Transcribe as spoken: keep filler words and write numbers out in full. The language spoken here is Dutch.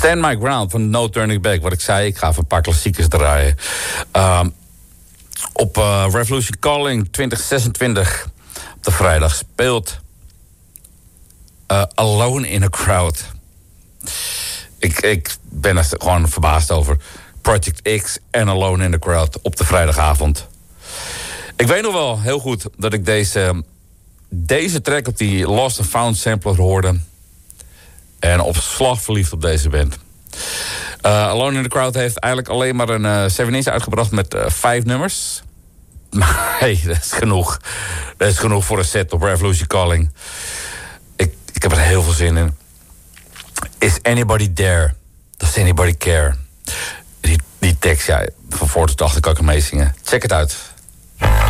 Stand My Ground van No Turning Back. Wat ik zei, ik ga even een paar klassiekers draaien. Um, op uh, Revolution Calling twintig zesentwintig op de vrijdag speelt uh, Alone in a Crowd. Ik, ik ben er gewoon verbaasd over. Project X en Alone in the Crowd op de vrijdagavond. Ik weet nog wel heel goed dat ik deze, deze track op die Lost and Found sampler hoorde. En op slag verliefd op deze band. Uh, Alone in the Crowd heeft eigenlijk alleen maar een uh, seven inch uitgebracht met uh, vijf nummers. Maar hey, dat is genoeg. Dat is genoeg voor een set op Revolution Calling. Ik, ik heb er heel veel zin in. Is anybody there? Does anybody care? Die, die tekst, ja, van voor tot achter kan ik hem meezingen. Check het uit.